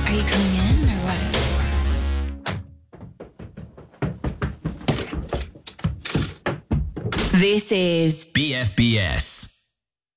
Are you coming in or what? This is BFBS.